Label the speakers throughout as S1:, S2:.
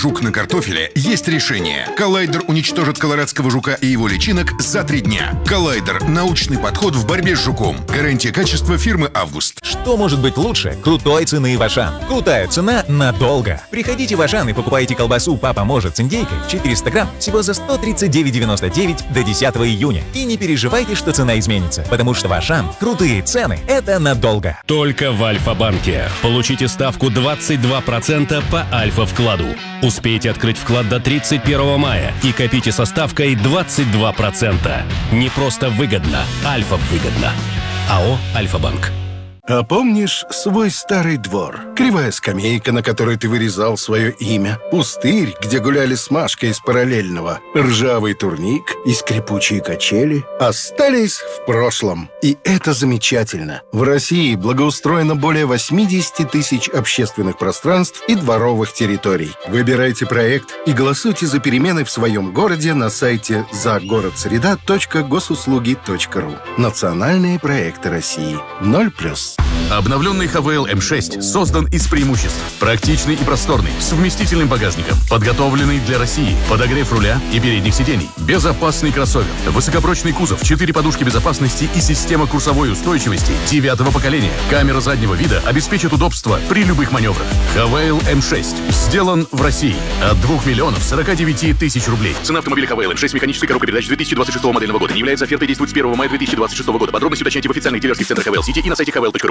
S1: жук на картофеле, есть решение. Коллайдер уничтожит колорадского жука и его личинок за 3 дня. Коллайдер – научный подход в борьбе с жуком. Гарантия качества фирмы «Август».
S2: Что может быть лучше крутой цены в Ашан? Крутая цена надолго. Приходите в Ашан и покупайте колбасу «Папа может» с индейкой 400 грамм всего за 139,99 до 10 июня. И не переживайте, что цена изменится, потому что в Ашан крутые цены – это надолго.
S3: Только в Альфа-банке. Получите ставку 22% по Альфа-вкладу. Успейте открыть вклад до 31 мая и копите со ставкой 22%. Не просто выгодно, Альфа-выгодно. АО «Альфа-банк».
S4: А помнишь свой старый двор? Кривая скамейка, на которой ты вырезал свое имя. Пустырь, где гуляли с Машкой из параллельного. Ржавый турник и скрипучие качели остались в прошлом. И это замечательно. В России благоустроено более 80 тысяч общественных пространств и дворовых территорий. Выбирайте проект и голосуйте за перемены в своем городе на сайте загородсреда.госуслуги.ру. Национальные проекты России. 0+.
S5: Обновленный ХВЛ М6 создан из преимуществ. Практичный и просторный, с вместительным багажником, подготовленный для России, подогрев руля и передних сидений, безопасный кроссовер, высокопрочный кузов, 4 подушки безопасности и система курсовой устойчивости 9-го поколения. Камера заднего вида обеспечит удобство при любых маневрах. ХВЛ М6 сделан в России от 2 049 000 рублей. Цена автомобиля ХВЛ М6 механической коробкой передач 2026 модельного года не является офертой, действует с 1 мая 2026 года. Подробности уточняйте в официальных дилерских центрах ХВЛ Сити и на сайте hwl.ru.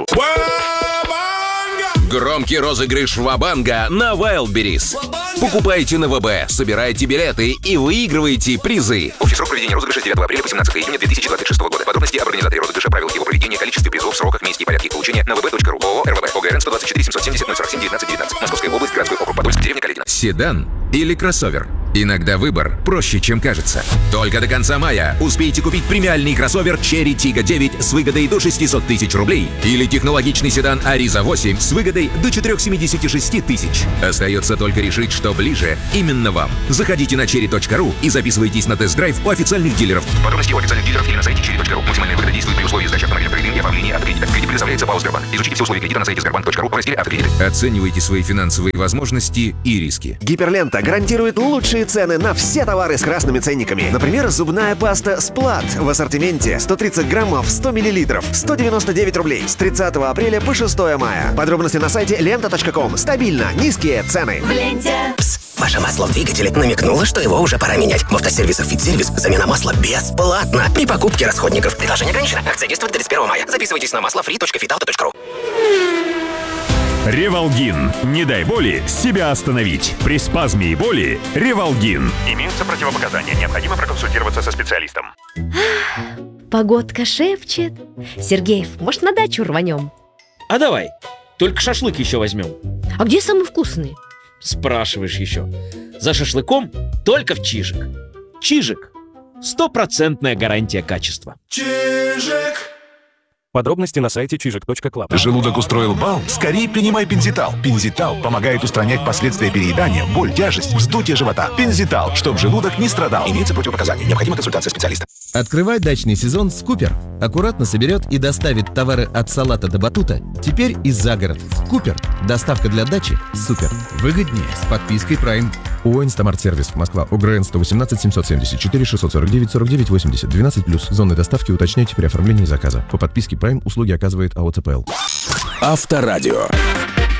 S6: Громкий розыгрыш Вабанга на Wildberries. Покупайте на ВБ, собирайте билеты и выигрывайте призы.
S7: Общий срок проведения розыгрыша с 9 апреля по 17 июня 2026 года. Подробности об организаторе розыгрыша, правилах его проведения, количестве призов, сроках, месте и порядке их получения на vb.ru. ООО «РВБ». ОГРН 124 770 047 19 19. Московская область, городской округ Подольск, деревня Каледино.
S6: Седан или кроссовер? Иногда выбор проще, чем кажется. Только до конца мая успейте купить премиальный кроссовер Cherry Tiggo 9 с выгодой до 600 000 рублей или технологичный седан Ariza 8 с выгодой до 476 000. Остается только решить, что ближе именно вам. Заходите на cherry.ru и записывайтесь на тест-драйв у официальных дилеров.
S7: Подробности у официальных дилеров или на сайте cherry.ru. Максимальная выгода действует при условии сдачи автомобиля в кредит и оформления автокредита. Кредит предоставляется ПАО «Сбербанк». Изучите все условия кредита на сайте sberbank.ru в разделе «Автокредиты».
S6: Оценивайте свои финансовые возможности и риски.
S8: Гиперлента гарантирует лучшие цены на все товары с красными ценниками. Например, зубная паста «Сплат» в ассортименте 130 граммов 100 миллилитров 199 рублей с 30 апреля по 6 мая. Подробности на сайте lenta.com. Стабильно низкие цены.
S9: В ленте.
S10: Пс, ваше масло в двигателе намекнуло, что его уже пора менять. В автосервисах «Фитсервис» замена масла бесплатна при покупке расходников. Предложение ограничено. Акция действует до 31 мая. Записывайтесь на масло.free.fitauto.ru.
S11: Ревалгин. Не дай боли себя остановить. При спазме и боли Ревалгин.
S12: Имеются противопоказания. Необходимо проконсультироваться со специалистом.
S13: Погодка шепчет. Сергеев, может, на дачу рванем?
S14: А давай. Только шашлык еще возьмем.
S13: А где самый вкусный?
S14: Спрашиваешь еще. За шашлыком только в Чижик. Чижик. 100% гарантия качества.
S15: Чижик. Подробности на сайте чижик.клаб.
S16: Желудок устроил бал? Скорее принимай Пензитал. Пензитал помогает устранять последствия переедания, боль, тяжесть, вздутие живота. Пензитал, чтобы желудок не страдал.
S7: Имеются противопоказания. Необходима консультация специалиста.
S17: Открывай дачный сезон с Купер. Аккуратно соберет и доставит товары от салата до батута. Теперь и за город. Купер. Доставка для дачи. Супер. Выгоднее с подпиской Prime. ООО «Инстамарт-сервис», Москва, ОГРН 118 774 649 49 80, 12+. Зоны доставки уточняйте при оформлении заказа. По подписке Prime услуги оказывает АО ЦПЛ.
S6: Авторадио.